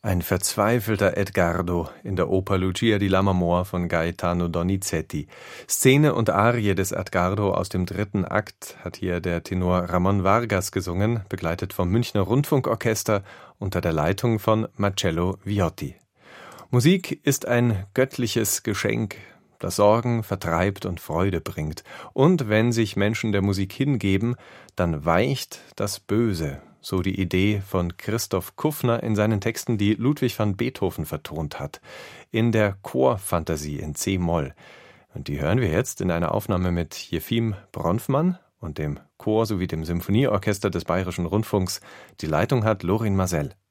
Ein verzweifelter Edgardo in der Oper Lucia di Lammermoor von Gaetano Donizetti. Szene und Arie des Edgardo aus dem 3. Akt hat hier der Tenor Ramon Vargas gesungen, begleitet vom Münchner Rundfunkorchester unter der Leitung von Marcello Viotti. Musik ist ein göttliches Geschenk, das Sorgen vertreibt und Freude bringt. Und wenn sich Menschen der Musik hingeben, dann weicht das Böse. So die Idee von Christoph Kuffner in seinen Texten, die Ludwig van Beethoven vertont hat, in der Chorfantasie in c-Moll. Und die hören wir jetzt in einer Aufnahme mit Jefim Bronfmann und dem Chor sowie dem Symphonieorchester des Bayerischen Rundfunks. Die Leitung hat Lorin Maazel.